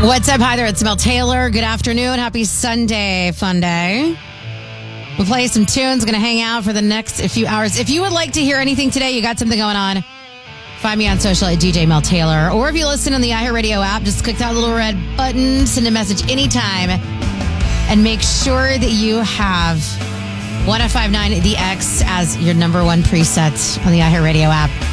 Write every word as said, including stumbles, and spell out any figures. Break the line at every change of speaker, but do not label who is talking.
What's up? Hi there. It's Mel Taylor. Good afternoon. Happy Sunday, fun day. We'll play some tunes. Going to hang out for the next few hours. If you would like to hear anything today, you got something going on, find me on social at D J Mel Taylor. Or if you listen on the iHeartRadio app, just click that little red button, send a message anytime, and make sure that you have one oh five nine The X as your number one preset on the iHeartRadio app.